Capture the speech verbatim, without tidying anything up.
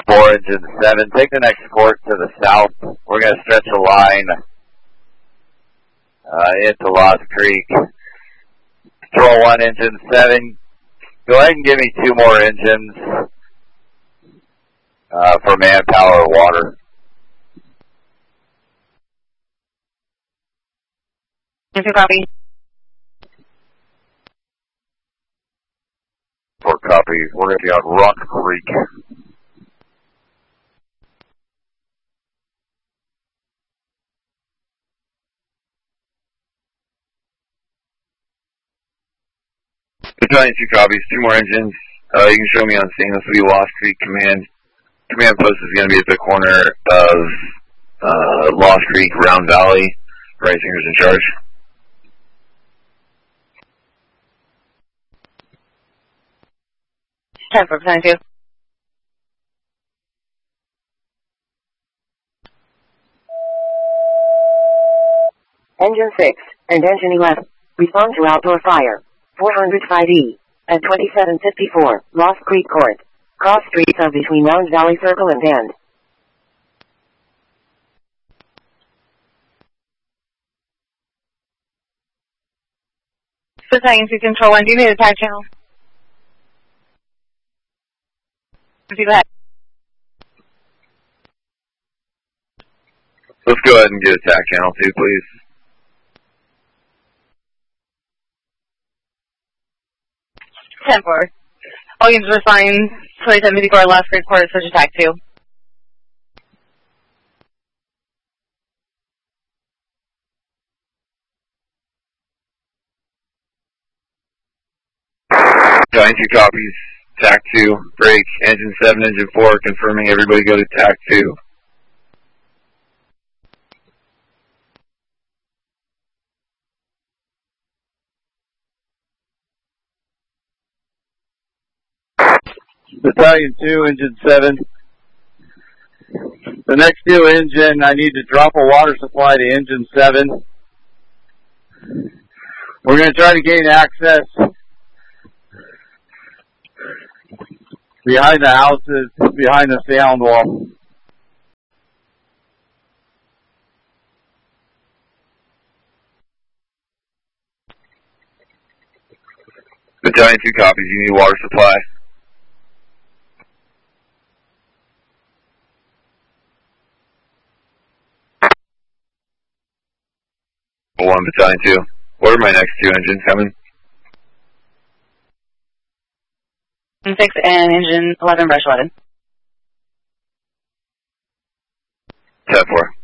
four, engine seven. Take the next course to the south. We're going to stretch a line uh, into Lost Creek. Control one, engine seven. Go ahead and give me two more engines uh, for manpower water. Engine copy. For copy. We're going to be on Rock Creek. Battalion two copies, two more engines. Uh, you can show me on scene. This will be Lost Creek Command. Command post is going to be at the corner of uh, Lost Creek, Round Valley. Reisinger's in charge. ten four, Battalion two. Engine six and Engine eleven. Respond to outdoor fire. four hundred five E. At twenty-seven fifty-four, Lost Creek Court. Cross streets are between Round Valley Circle and End. Battalion two Control one, do you need a tag channel? Go ahead. Let's go ahead and get a tack channel two, please. ten four. All units were assigned twenty-seven fifty-four, Lost Creek Court, switch attack two. Battalion two copies. Tack two, break, engine seven, engine four, confirming everybody go to tack two. Battalion two, engine seven. The next new engine, I need to drop a water supply to engine seven. We're going to try to gain access behind the houses, behind the sound wall. Battalion two copies, you need water supply. One, Battalion two. What are my next two engines coming? Engine six and engine eleven, brush eleven. ten four.